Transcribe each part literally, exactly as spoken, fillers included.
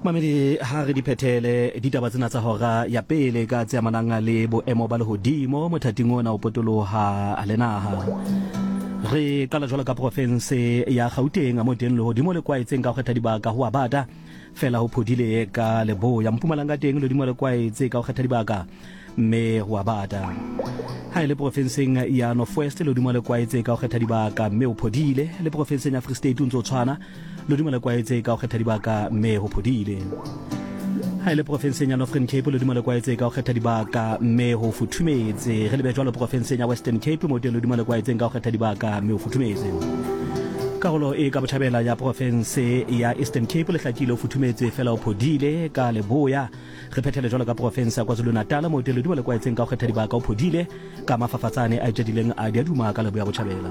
Mamedi ha re diphethele ditaba tsena tsa hora ya pele ka tse amanang le boemo ba lehodimo mothating ona o potoloha le naha. Re kala jwalo ka province ya Gauteng mo teng lehodimo le kwaetseng ka ho kgetha dibaka ho abata fela ho phodile ka Leboya Mpumalanga teng lehodimo le kwaetse ka ho kgetha dibaka mme ho abata. Ha ile provinceng ya Northwest lehodimo le kwaetse ka ho kgetha dibaka mme ho phodile le provinceng ya Free State ntso tshwana lehodimo le kwaetse ka ho kgetha dibaka mme ho phodile. Ha ile provinceng ya Northern Cape lehodimo le kwaetse ka ho kgetha dibaka mme ho futhumetse re le bejwa le provinceng ya Western Cape mo teng lehodimo le kwaetse ka ho kgetha dibaka mme ho futhumetse. Karolo e ka botjhabela ya province ya Eastern Cape le hlakile ho futhumetse fela ho phodile ka Leboya re phethele jwalo ka province ya KwaZulu-Natal mo teng lehodimo le kwaetse ka ho kgetha dibaka ho phodile ka mafafatsane a jedileng a diaduma ka Leboya botjhabela.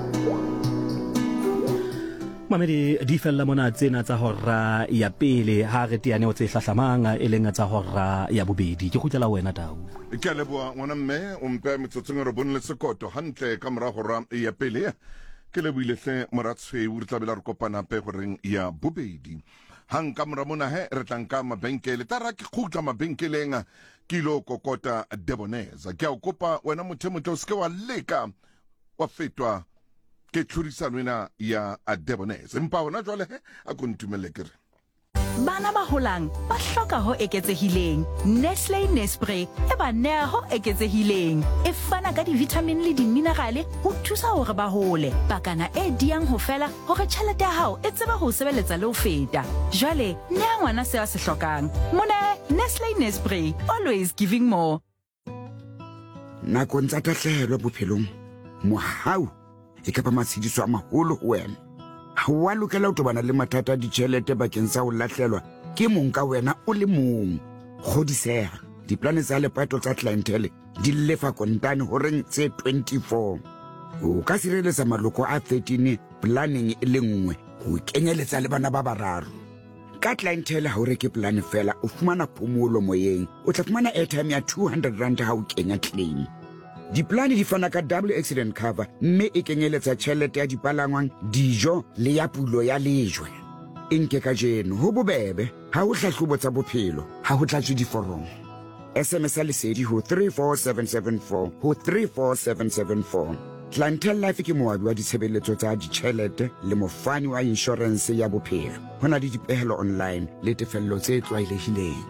Mamedi di fella mona tsena tsa hora ya pele ha re tiane o tse hlahlamang e leng tsa hora ya bobedi ke khutlela wena Tau ke a leboa ngwana mme o mpe metsotsong re bonne sekoto hantle ka mora hora ya pele ke le builehle moratswe o tlabela re kopana pe goreng ya bobedi hang ka mora mona he re tlanka mabenkele tara ke khutla mabenkeleng kilo kokota Deboneza ke a kopa wena mothemotho se ke wa leka wa fetwa ke tlhorisano ena ya Deboneza empa ona jwale he a kontumele kere bana ba holang ba hloka ho eketsehileng Nestlé Nespray e ba nea ho eketsehileng e fana ka di-vitamin le di-minerale ho thusa hore ba hole pakana e diang ho fela hore tjhelete ya hao e tseba ho sebeletsa le ho feta jwale nea ngwana se a se hlokang mona Nestlé Nespray always giving more nakong tsa tahlehelo bophelong mohau e ka ba matshidiso a maholo ho wena ha wa lokela ho tobana le mathata a ditjhelete bakeng sa ho lahlelwa ke mong ka wena o le mong kgodiseha diplane tsa lepato tsa clientele di lefa kontane ho reng tse twenty-four o ka sireletsa maloko a thirteen planning e le nngwe ho kenyeletsa le bana ba bararo ka clientele ha o reke plan fela o fumana phomolo moyeng o tla fumana airtime ya two hundred rand ha o kenya claim. Diplane di fana ka double accident cover mme e kenyeletsa tjhelete ya dipalangwang dijo le ya pulo ya lejwe e nke ka jeno ho bobebe ha o hlahlobo tsa bophelo ha ho tlatswe diforomo S M S a lesedi ho three four seven seven four ho three four seven seven four Clientele Life ke moabi wa ditshebeletso tsa ditjhelete le mofani wa insurance ya bophelo hona le dipehelo online le tefello tse tlwaelehileng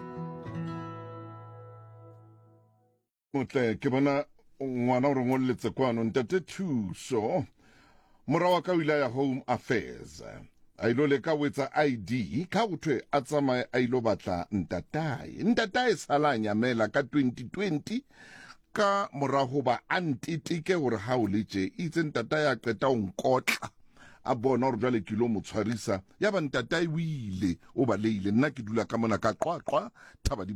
motle ke bona ngwana o re ngolletse kwano ntate thuso mora wa ka wilaya Home Affairs a ilo leka wetsa I D ka bothwe a tsamaye a ilo batla ntatae ntatae salanya mela ka twenty twenty ka mora ho ba antitike hore ha o letse itse ntatae a qeta o nkotla a bona hore jwale kilo motshwarisa ya ba ntatae wile o ba leile nna ke dula ka mona ka qwaqwa thaba